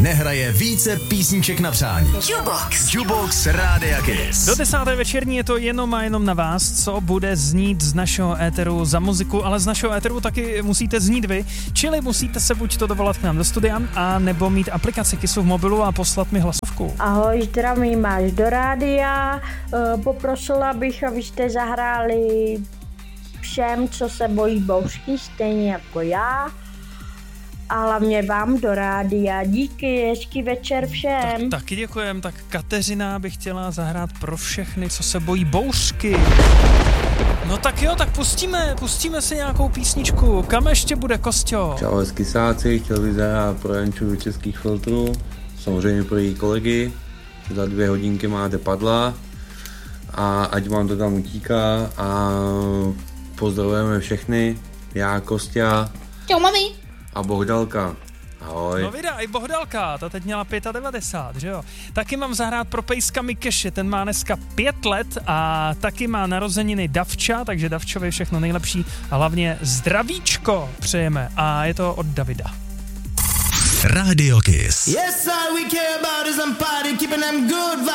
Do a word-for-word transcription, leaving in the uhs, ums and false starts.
nehraje více písniček na přání. Jukebox. Jukebox Rádia Kiss. Do desáté večerní je to jenom a jenom na vás, co bude znít z našeho éteru za muziku, ale z našeho éteru taky musíte znít vy, čili musíte se buď to dovolat k nám do studia, a nebo mít aplikaci Kissu v mobilu a poslat mi hlasovku. Ahoj, zdraví máš do rádia, poprosila bych, abyste zahráli všem, co se bojí bouřky, stejně jako já. A hlavně vám do rádia. Díky, hezký večer všem. Tak, taky děkujem. Tak Kateřina by chtěla zahrát pro všechny, co se bojí bouřky. No tak jo, tak pustíme, pustíme si nějakou písničku. Kam ještě bude, Kosťo? Čau, Kisáci, chtěl bych zahrát pro Janču Českých filtrů, samozřejmě pro její kolegy. Za dvě hodinky máte padla a ať vám to tam utíká a pozdravujeme všechny. Já, Kostia. Čau, mami. A Bohdalka. Ahoj. No vida, i Bohdalka, ta teď měla devadesát pět, že jo? Taky mám zahrát pro pejska Mikeše, ten má dneska pět let a taky má narozeniny Davča, takže Davčovi všechno nejlepší a hlavně zdravíčko přejeme a je to od Davida. Radio Kiss. Yes, all we care about is I'm party, keeping them good vibes.